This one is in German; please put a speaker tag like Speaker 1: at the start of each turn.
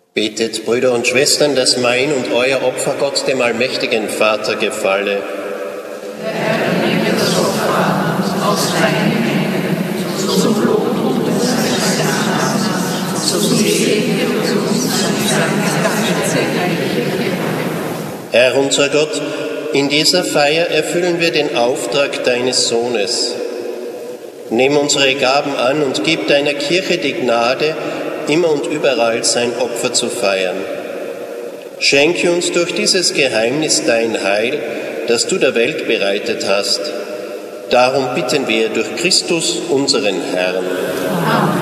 Speaker 1: Betet, Brüder und Schwestern, dass mein und euer Opfer Gott, dem allmächtigen Vater, gefalle.
Speaker 2: Herr, nehme das Opfer an aus deinen Händen, zum Lob und deines Namens, zum Segen für uns und deine ganze Kirche.
Speaker 1: Herr unser Gott, in dieser Feier erfüllen wir den Auftrag deines Sohnes. Nimm unsere Gaben an und gib deiner Kirche die Gnade, immer und überall sein Opfer zu feiern. Schenke uns durch dieses Geheimnis dein Heil, das du der Welt bereitet hast. Darum bitten wir durch Christus, unseren Herrn.
Speaker 2: Amen.